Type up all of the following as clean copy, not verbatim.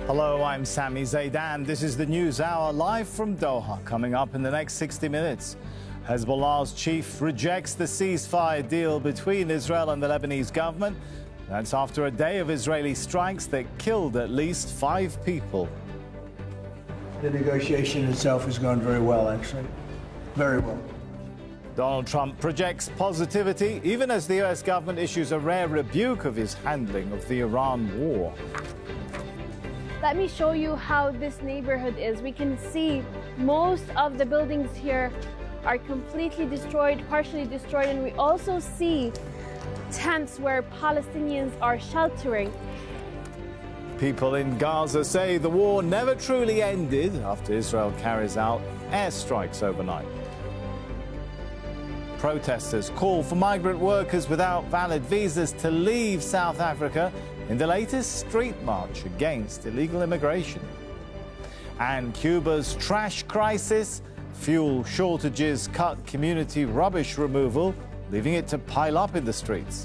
Hello, I'm Sami Zaidan. This is the News Hour live from Doha. Coming up in the next 60 minutes, Hezbollah's chief rejects the ceasefire deal between Israel and the Lebanese government. That's after a day of Israeli strikes that killed at least 5 people. The negotiation itself has gone very well, actually. Very well. Donald Trump projects positivity, even as the U.S. government issues a rare rebuke of his handling of the Iran war. Let me show you how this neighborhood is. We can see most of the buildings here are completely destroyed, partially destroyed, and we also see tents where Palestinians are sheltering. People in Gaza say the war never truly ended after Israel carries out airstrikes overnight. Protesters call for migrant workers without valid visas to leave South Africa in the latest street march against illegal immigration. And Cuba's trash crisis, fuel shortages cut community rubbish removal, leaving it to pile up in the streets.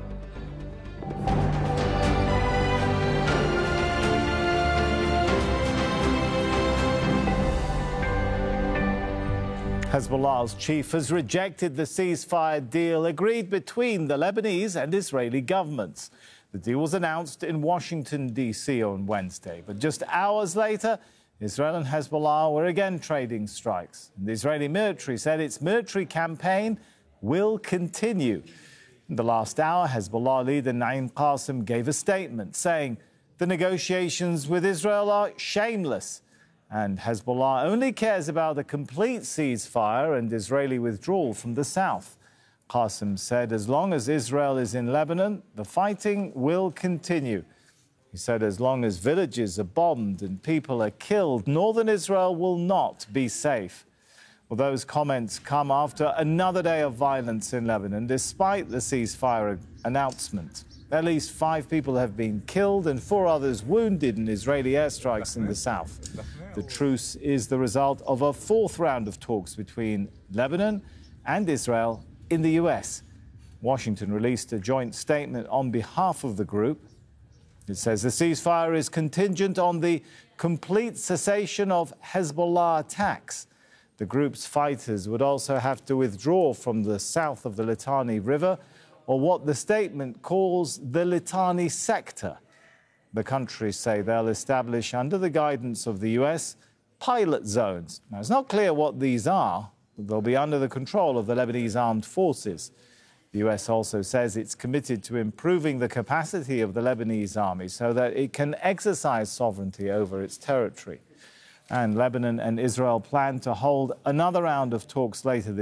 Hezbollah's chief has rejected the ceasefire deal agreed between the Lebanese and Israeli governments. The deal was announced in Washington, D.C. on Wednesday, but just hours later, Israel and Hezbollah were again trading strikes. The Israeli military said its military campaign will continue. In the last hour, Hezbollah leader Naim Qassem gave a statement saying the negotiations with Israel are shameless and Hezbollah only cares about a complete ceasefire and Israeli withdrawal from the south. Qassem said as long as Israel is in Lebanon, the fighting will continue. He said as long as villages are bombed and people are killed, northern Israel will not be safe. Well, those comments come after another day of violence in Lebanon, despite the ceasefire announcement. At least 5 people have been killed and 4 others wounded in Israeli airstrikes in the south. The truce is the result of a 4th round of talks between Lebanon and Israel in the US. Washington released a joint statement on behalf of the group. It says the ceasefire is contingent on the complete cessation of Hezbollah attacks. The group's fighters would also have to withdraw from the south of the Litani River, or what the statement calls the Litani sector. The countries say they'll establish, under the guidance of the US, pilot zones. Now, it's not clear what these are, but they'll be under the control of the Lebanese armed forces. The US also says it's committed to improving the capacity of the Lebanese army so that it can exercise sovereignty over its territory. And Lebanon and Israel plan to hold another round of talks later this